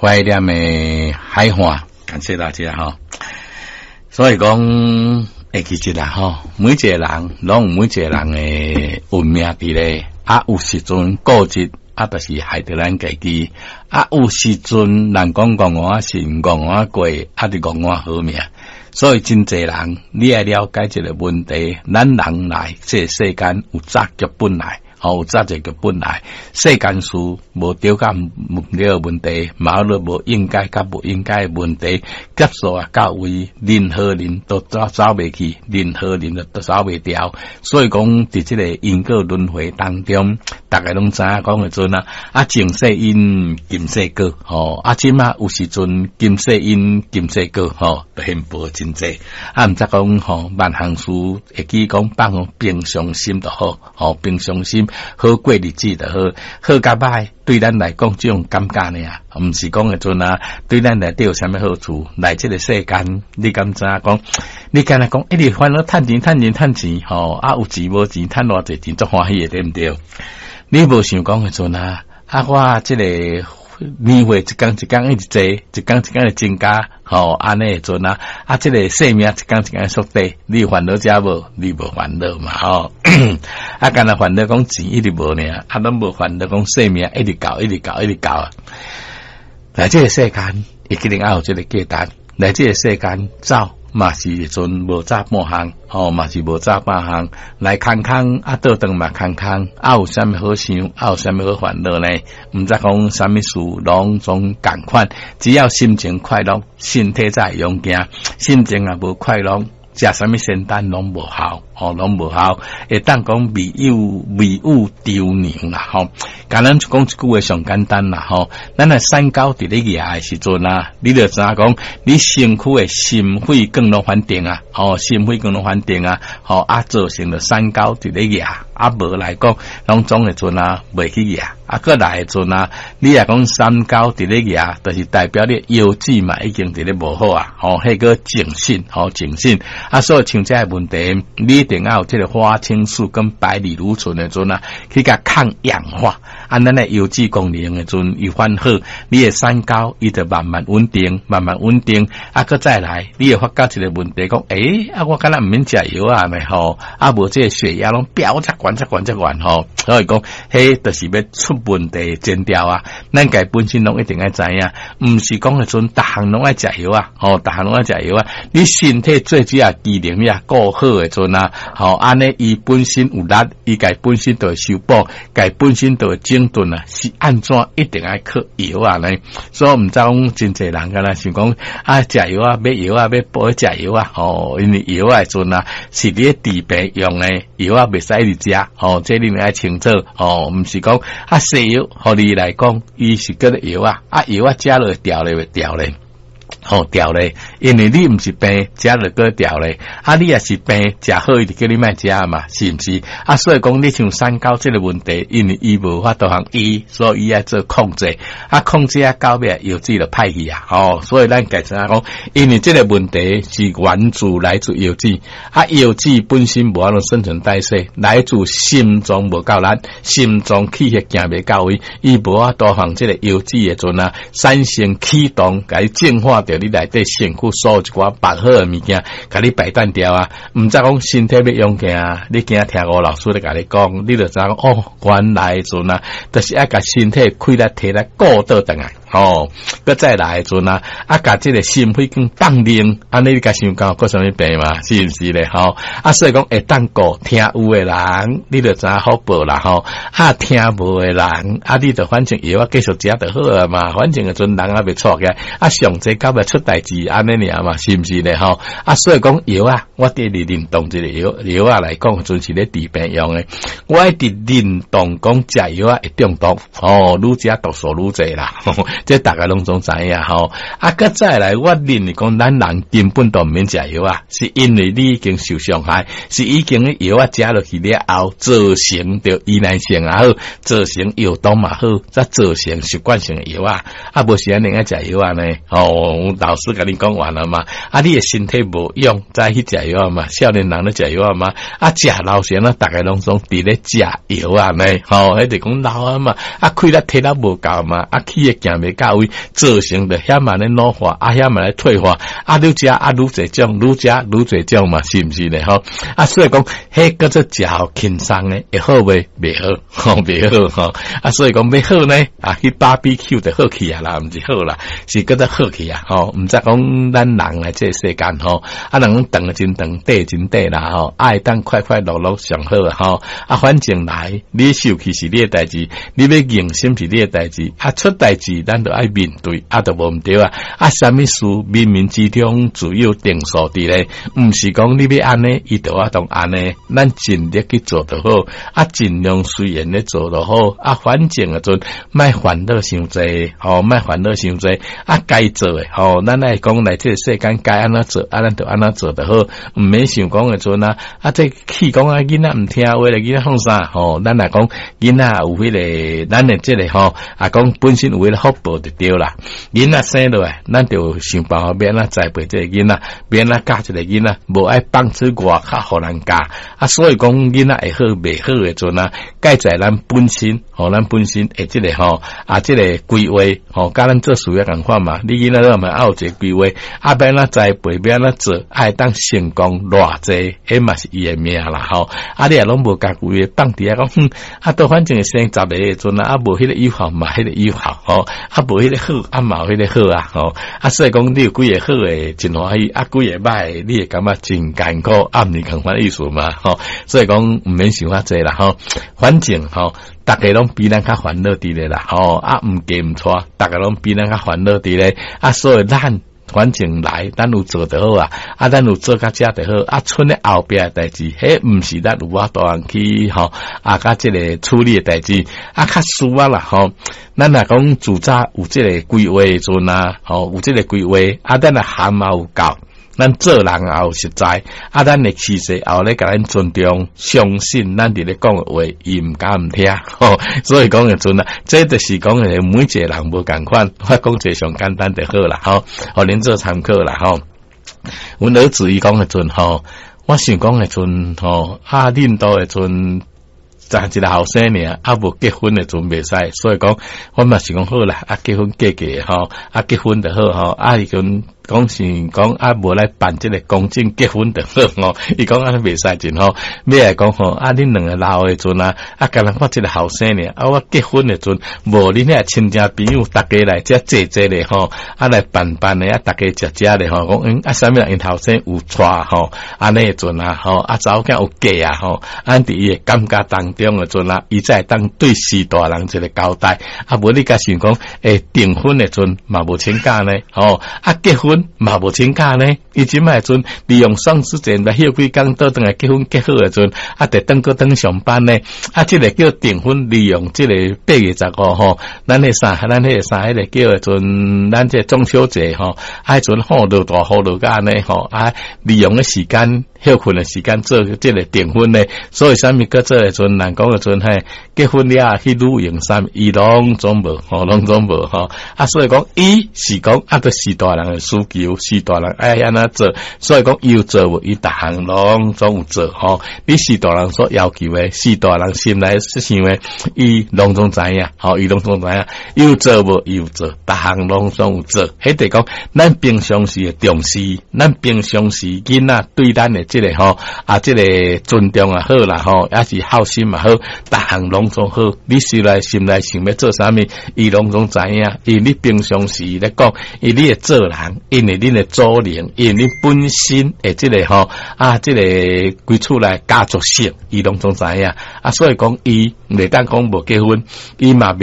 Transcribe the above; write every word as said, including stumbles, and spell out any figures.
怀念的海岸，感谢大家哈。所以讲，会记住啦哈，每一个人拢有每一个人的运命伫咧，啊有时阵过节啊，就是害得咱家己，啊有时阵人讲讲我信讲我过，啊就讲我好命。所以真侪人，你要了解这个问题，咱人来这个世间有早剧本来。哦，有早一个本来世间事无丢甲无了问题，毛了无应该甲无应该的问题，接受啊到位，任何人都走走袂去，任何人都走袂掉。所以讲，伫这个因果轮回当中，大家拢知影讲的阵啊，啊前世因今世果，吼、哦、啊即嘛有时阵今世因今世果，吼、哦、都现报真济。啊，毋则讲吼万行事会记讲放平常心就好，吼、哦、平常心。好过日子就好，好甲歹对咱来讲这种感觉呢啊，毋是讲的阵啊，对咱来底有啥物好处？来这个世间，你敢知影讲？你敢若讲一直烦恼趁钱、趁钱、趁钱，吼啊有钱无钱，趁偌济钱足欢喜的，对毋对？你无想讲的阵啊，啊我这个年岁一天一天一直济，一天一天的增加，吼安尼的阵啊，啊这个生命一天一天缩短，你烦恼遮无？你无烦恼嘛，吼。啊，干那烦恼讲钱一直无呢，啊，拢无烦恼讲生命一直搞，一直搞，一直搞啊！来这个世间，一定要有这个价值。来这个世间走，嘛是一阵无早半项，吼、哦，嘛是无早半项。来空空啊，倒转嘛空空，啊有啥物好想，啊有啥物好烦恼呢？毋知讲啥物事，拢总共款，只要心情快乐，身体才会勇健；心情也无快乐。食啥物仙丹拢无效，吼拢无效，会当讲未有未有丢娘啦，吼。简单讲一句话上简单啦，吼。咱诶三高伫咧牙诶时阵啊，你就知影讲，你身躯诶心肺功能反定啊，吼心肺功能反定啊，吼啊造成了三高伫咧牙，啊无来讲，拢总诶阵啊袂去牙，啊过来诶阵啊，你若讲三高伫咧牙，就是代表你腰子嘛已经伫咧无好啊，吼迄个精神，吼精神。啊，所以像这个问题，你一定要有这个花青素跟百里芦醇的阵啊，去甲抗氧化，啊，咱的油脂功能的阵又翻好，你的三高伊就慢慢稳定，慢慢稳定，啊，搁再来，你会发觉一个问题，讲，诶、欸，啊，我敢若毋免食药啊，咪吼，啊，无这个血压拢飙遮悬遮悬遮悬吼，所以讲，迄就是要出问题前兆啊，咱家本身拢一定要知影，毋是讲迄阵逐项拢爱食药啊，吼，逐项拢爱食药啊，你身体最主要机能也顾好诶阵啊，吼安尼伊本身有力，伊家本身就会修补，家本身就会整顿啊，是安怎一定爱靠药啊呢？所以毋知讲真侪人敢若想讲啊，食药啊，买药啊，要补食药啊，吼，因为药诶阵啊，是咧治病用诶，药啊袂使一直食，吼，这你爱清楚，吼，毋是讲啊西药，互你来讲，伊是叫做药啊，啊药啊食落调咧，调咧。好调咧，因为你毋是病，食了个调咧，啊，你也是病，食好伊就叫你莫食嘛，是毋是？啊，所以讲你像三高这个问题，因为伊无法度通医，所以伊要做控制，啊，控制啊到尾药剂就歹去啊，哦，所以咱家知影讲，因为这个问题是源自来自药剂，啊，药剂本身无法度新陈代谢，来自心脏无够力，心脏气血行袂到位，伊无法度通这个药剂的阵啊，产生启动，甲伊净化掉你内底身躯所有一寡白好的物件，甲你摆断掉啊！毋则讲身体要勇健啊！你惊听我老师咧甲你讲，你就知影哦，原来阵啊，就是要甲身体开来摕来顾倒转来。哦，搁再来诶阵啊，啊，甲即个心肺更放灵，安尼你甲想讲，过啥物病嘛？是毋是咧？吼，啊，所以讲会当顾听有诶人，你就知影好报啦，吼，啊，听无诶人，啊，你就反正药啊继续食就好啊嘛，反正诶阵人也袂错嘅，啊，上济到尾出代志，安尼尔嘛，是毋是咧？吼，啊，所以讲药啊，我伫咧认同即个药，药啊来讲，阵是咧治病用诶，我一直认同讲食药啊会中毒，哦，愈食毒素愈济啦。呵呵这大家拢总知影吼，啊，搁再来，我认为讲咱人根本都毋免食药啊，是因为你已经受伤害，是已经咧药啊食落去了后，造成着依赖性也好，造成药毒嘛好，再造成习惯性的药啊，啊，无是安尼爱食药啊呢？哦，老师甲你讲完了嘛，啊，你的身体无用，再去食药啊嘛，少年人咧食药啊嘛，啊，食老先啊，大家拢总伫咧食药啊呢？吼，迄就讲老啊嘛，啊，开力体力无够嘛，啊，气也行袂价位造成的遐嘛咧老化，啊遐嘛咧退化，啊愈食啊愈侪种，愈食愈侪种嘛，是毋是咧吼？啊，所以讲，迄个做食好轻松诶，会好未？未好，吼未好吼。啊，所以讲要好呢，啊去 B B Q 就好去啊啦，毋是好啦，是叫做好去啊，吼，毋则讲咱人诶这世间吼，啊人讲长真长，短真短啦，吼，爱当快快乐乐上好啊，吼，啊反正来，你受气是你诶代志，你要用心是你诶代志，啊出代志咱就爱面对，啊就无毋对啊，啊啥物事冥冥之中自有定数伫咧，毋是讲你要安尼，伊就我当安尼，咱尽力去做就好，啊尽量随缘咧做就好，啊反正啊阵莫烦恼伤济，吼莫烦恼伤济，啊该做诶，吼咱来讲来这个世间该安怎做，啊咱就安怎做就好，毋免想讲诶阵啊，啊这气讲啊囡仔毋听话咧，囡仔创啥，吼咱来讲囡仔有迄个咱诶即个吼，啊讲本身有迄个福报就对啦，囡仔生落来，咱就想办法免啊栽培这个囡仔，免啊教这个囡仔，无爱放出外较互人教，啊所以讲囡仔会好袂好诶阵啊，该在咱本身，吼咱本身诶即个吼啊即个规划，吼甲咱做事业共款嘛，你囡仔都嘛爱有一个规划，啊免啊栽培，免啊做，爱当成功偌济，迄嘛是伊诶命啦吼，啊你也拢无家规划放伫啊讲，哼，啊都反正生十个诶阵啊，啊无迄个有效嘛，迄个有效吼，啊无迄个好，啊嘛有迄个好啊吼，啊所以讲你有几个好诶真欢喜，啊几个歹你会感觉真艰苦，啊毋是共款意思嘛吼，所以讲毋免想遐济啦吼，反正吼。大家拢比咱较烦恼伫咧啦，吼啊毋加毋错，大家拢比咱较烦恼伫咧，啊所以咱反正来，咱有做得好啊，啊咱有做甲遮得好，啊剩咧后壁诶代志，迄毋是咱有法度人去吼，啊甲即个处理诶代志，啊较输啊啦吼，咱若讲自早有即个规划诶阵啊，吼有即个规划，啊咱若含嘛有够。咱做人也有实在，啊，咱的气势也有咧，甲咱尊重、相信咱伫咧讲的话，伊毋敢毋听，吼。所以讲诶阵啊，这就是讲诶，每一个人无共款，我讲一上简单就好啦，吼，互恁做参考啦，吼。阮儿子伊讲诶阵，吼，我想讲诶阵，吼，啊，恁兜诶阵。但一个后生呢，啊无结婚诶阵袂使，所以讲我嘛是讲好啦，啊结婚嫁嫁吼，啊结婚就好吼，啊伊讲讲是讲啊无来办即个公证结婚就好吼，伊讲安尼袂使真吼，要来讲吼，啊恁两个老诶阵啊，啊甲人看即个后生呢，啊我结婚诶阵，无恁遐亲戚朋友逐家来遮坐坐咧吼，啊来办办咧，啊逐家食食咧吼，讲嗯啊啥物人因后生有娶吼，安尼诶阵啊吼，啊查某囝有嫁啊吼，安伫伊诶感觉当中诶阵啊，伊才当对四大人一个交代，啊无你甲想讲，诶订婚诶阵嘛无请假呢，吼啊结婚。嘛无请假呢，伊即摆阵利用双时间来休几工倒转来结婚结好诶阵，啊，得等个等上班呢，啊，即个叫订婚，利用即个八月十五吼，咱迄啥，咱迄个啥，迄个叫诶阵，咱即中秋节吼，啊，迄阵好落大好落甲呢吼，啊，利用诶时間。休困诶时间做即个订婚呢，所以啥物个做诶阵，人讲诶阵嘿，结婚了去旅行衫，伊拢总无，吼，拢总无吼，啊，所以讲伊是讲啊，都是大人诶需求，是大人爱安怎做，所以讲伊有做无，伊逐项拢总有做吼，你是大人所要求诶，是大人心内是想诶，伊拢总知影，吼，伊拢总知影，伊有做无，伊有做，逐项拢总有做，迄得讲，咱平常时诶重视，咱平常时囡仔对咱诶。即个吼啊，即个尊重也好啦吼，也是孝心也好，逐项拢总好。你是来心内想要做啥物，伊拢总知影。因为你平常时咧讲，因为你会做人，因为你的祖灵，因为你本身诶即个吼啊，即个规厝内家族性，伊拢总知影。啊，所以讲伊袂当讲无结婚，伊嘛。